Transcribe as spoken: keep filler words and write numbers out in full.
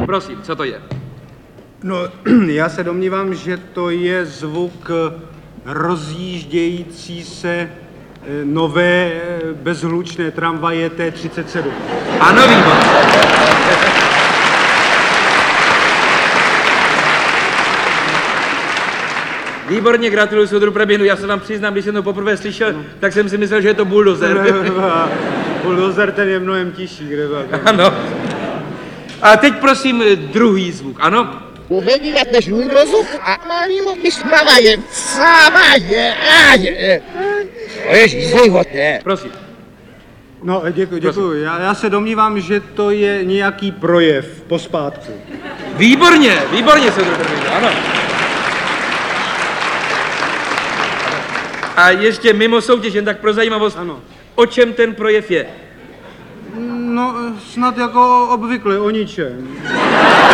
Prosím, co to je? No, já se domnívám, že to je zvuk rozjíždějící se eh, nové eh, bezhlučné tramvaje T třicet sedm. Ano, výborně. Výborně, gratuluju soudru Preběhnu. Já se vám přiznám, když jsem to poprvé slyšel, no. tak jsem si myslel, že je to buldozer. Buldozer, ten je mnohem tižší, greba. Ano. A teď prosím druhý zvuk, ano? Uvedíte žůdrozu a malýmu vysmávaje, vsávaje, áje. To je životné. Prosím. No, děkuji, děkuji. Já, já se domnívám, že to je nějaký projev pospátku. Výborně, výborně, soudru Preběhnu, ano. A ještě mimo soutěž, jen tak pro zajímavost, Ano. O čem ten projev je? No, snad jako obvykle, o ničem.